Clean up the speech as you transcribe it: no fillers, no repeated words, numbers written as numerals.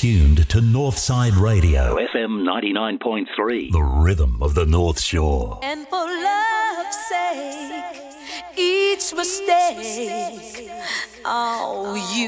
tuned to Northside Radio, FM 99.3, the rhythm of the North Shore. And for love's sake, each mistake, oh, you